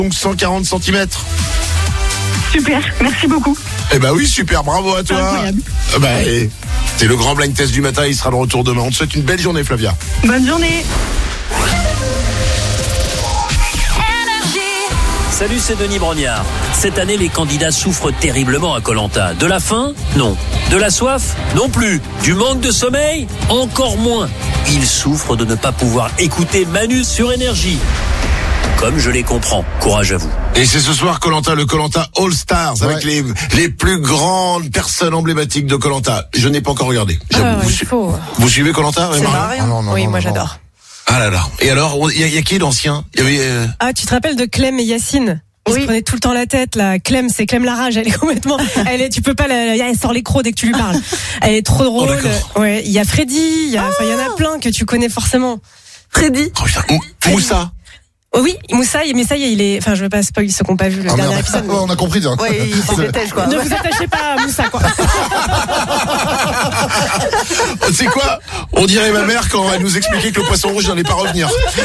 donc 140 cm. Super, merci beaucoup. Eh ben oui, super, bravo à toi. Incroyable. C'est le grand blind test du matin, il sera de retour demain. On te souhaite une belle journée, Flavia. Bonne journée. Salut, c'est Denis Brognard. Cette année, les candidats souffrent terriblement à Koh-Lanta. De la faim ? Non. De la soif ? Non plus. Du manque de sommeil ? Encore moins. Ils souffrent de ne pas pouvoir écouter Manu sur Énergie. Comme je les comprends. Courage à vous. Et c'est ce soir Koh-Lanta, le Koh-Lanta All Stars, avec les plus grandes personnes emblématiques de Koh-Lanta. Je n'ai pas encore regardé. Vous suivez Koh-Lanta? C'est marrant. Oui, moi j'adore. Ah là là. Et alors, il y a qui d'anciens? Il y avait. Ah, tu te rappelles de Clem et Yacine? Ils se prenaient tout le temps la tête, là. Clem, c'est Clem la rage. Elle est complètement, tu peux pas elle sort les crocs dès que tu lui parles. Elle est trop drôle. Ouais. Il y a Freddy, il y en a plein que tu connais forcément. Freddy. Oh putain, Moussa. Oh oui, Moussa, mais ça y est, il est, je veux pas spoiler ceux qui n'ont pas vu le dernier épisode. On a compris, hein. Ouais, il se détache, quoi. Ne vous attachez pas à Moussa, quoi. Tu sais quoi? On dirait ma mère quand elle nous expliquait que le poisson rouge n'allait pas revenir.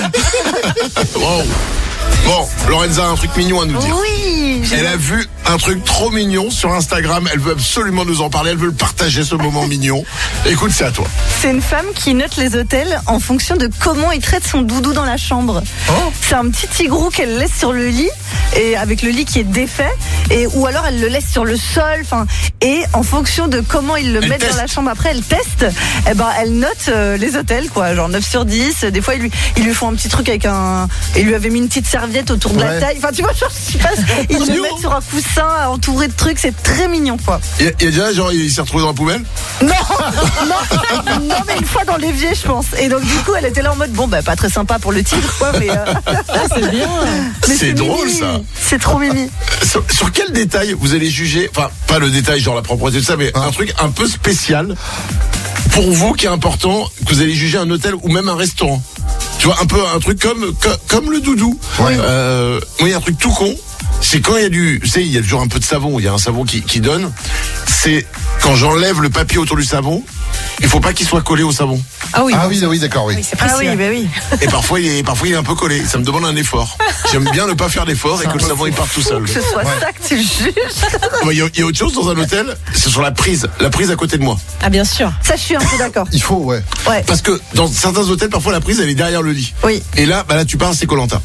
Bon, Lorenza a un truc mignon à nous dire. Oui. Elle a vu un truc trop mignon sur Instagram. Elle veut absolument nous en parler. Elle veut le partager, ce moment mignon. Écoute, c'est à toi. C'est une femme qui note les hôtels en fonction de comment il traite son doudou dans la chambre. C'est un petit tigrou qu'elle laisse sur le lit, et avec le lit qui est défait, ou alors elle le laisse sur le sol. Et en fonction de comment il le met dans la chambre après, elle teste. Elle note les hôtels, quoi, genre 9 sur 10. Des fois, ils lui font un petit truc avec il lui avait mis une petite serviette autour de la taille. Enfin, tu vois, genre, ils le mettent sur un coussin entouré de trucs. C'est très mignon, quoi. Il y a déjà, genre, il s'est retrouvé dans la poubelle? Non, mais une fois dans l'évier, je pense. Et donc, du coup, elle était là en mode, pas très sympa pour le tigre, quoi, mais c'est bien. C'est drôle, mimi. ça. C'est trop mimi. Sur quel détail vous allez juger, enfin, pas le détail, genre la propreté de ça, mais un truc un peu spécial pour vous qui est important, que vous allez juger un hôtel ou même un restaurant? Tu vois, un truc comme le doudou. Moi, il y a un truc tout con. C'est quand il y a il y a toujours un peu de savon. Il y a un savon qui donne. C'est quand j'enlève le papier autour du savon, il faut pas qu'il soit collé au savon. Ah oui, d'accord, oui. C'est précis, oui. Et parfois il est un peu collé. Ça me demande un effort. J'aime bien ne pas faire d'effort et que le savon il parte tout seul. Que ce soit ça que tu juges. Il y a autre chose dans un hôtel, c'est sur la prise à côté de moi. Ah bien sûr. Ça, je suis un peu d'accord. Il faut, Parce que dans certains hôtels, parfois la prise elle est derrière le lit. Oui. Et là, tu pars, c'est Koh-Lanta.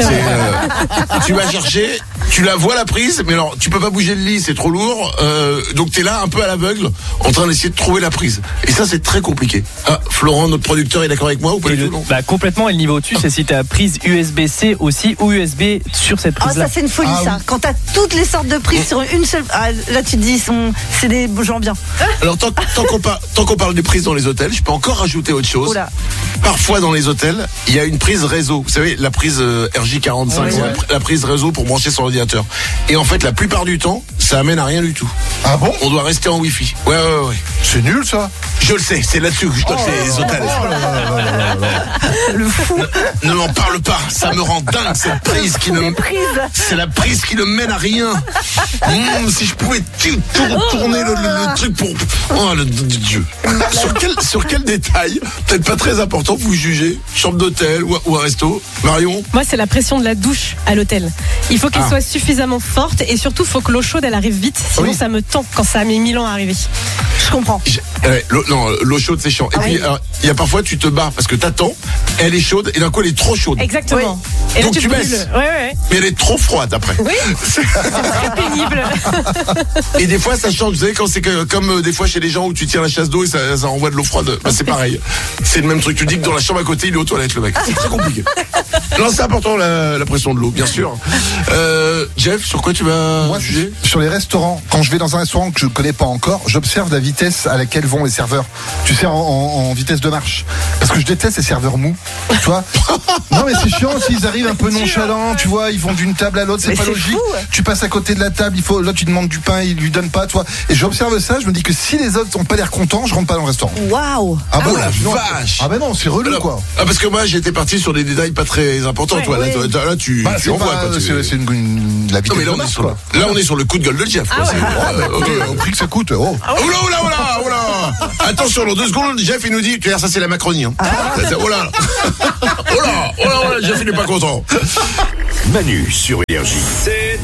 Tu vas chercher, tu la vois la prise, mais alors tu peux pas bouger le lit, c'est trop lourd. Donc t'es là un peu à l'aveugle, en train d'essayer de trouver la prise. Et ça, c'est très compliqué. Ah, Florent, notre producteur, est d'accord avec moi ou pas du tout? Complètement. Et le niveau au-dessus, c'est si t'as prise USB-C aussi ou USB sur cette prise-là. Ça c'est une folie, ça. Oui. Quand t'as toutes les sortes de prises sur une seule, là tu te dis, c'est des gens bien. Alors tant qu'on parle des prises dans les hôtels, je peux encore rajouter autre chose. Oula. Parfois dans les hôtels, il y a une prise réseau. Vous savez, la prise RJ45, la prise réseau pour brancher son ordinateur. Et en fait, la plupart du temps, ça amène à rien du tout. Ah bon? On doit rester en Wi-Fi. Ouais. C'est nul, ça. Je le sais, c'est là-dessus que je dois les hôtels. Le fou. Ne m'en parle pas, ça me rend dingue cette prise c'est la prise qui ne mène à rien. Si je pouvais tourner le truc pour... Oh le Dieu. Sur quel détail, peut-être pas très important, vous jugez? Chambre d'hôtel ou un resto? Marion? Moi, c'est la pression de la douche à l'hôtel. Il faut qu'elle soit suffisamment forte et surtout, il faut que l'eau chaude, elle arrive vite. Sinon, ça me tend quand ça a mis 1000 ans à arriver. Je comprends. L'eau chaude, c'est chiant. Et puis, il y a parfois, tu te barres parce que t'attends, elle est chaude et d'un coup, elle est trop chaude. Exactement. Oui. Et donc, là, tu baisses. Ouais. Mais elle est trop froide après. Oui. C'est très pénible. Et des fois, ça change. Vous savez, quand c'est comme des fois chez les gens où tu tires la chasse d'eau et ça envoie de l'eau froide. C'est pareil. C'est le même truc. Tu dis que dans la chambre à côté, il est aux toilettes, le mec. C'est très compliqué. Non, c'est important, la pression de l'eau, bien sûr. Jeff, sur quoi tu vas juger? Sur les restaurants. Quand je vais dans un restaurant que je connais pas encore, j'observe la vitesse à laquelle vont les serveurs. Tu sais, en vitesse de marche. Parce que je déteste les serveurs mous. Tu vois? Non, mais c'est chiant s'ils arrivent un peu nonchalants. Tu vois, ils vont d'une table à l'autre. C'est pas logique. Fou. Tu passes à côté de la table. Là, tu demandes du pain, ils lui donnent pas, toi. Et j'observe ça. Je me dis que si les autres ont pas l'air contents, je rentre pas dans le restaurant. Waouh. Ah bon, la vache. Ah ben non, c'est relou, quoi. Ah, parce que moi, j'étais parti sur des détails pas très importants, toi. Là, tu envoies, quoi. C'est la vitesse de marche, quoi. Là, on est sur le coup de gueule de Jeff, quoi. Au prix que ça coûte. Oula. Oh là. Attention, dans 2 secondes, Jeff, il nous dit, ça c'est la Macronie. Hein. Oh là. Oh là, Jeff, il n'est pas content. Manu sur Énergie.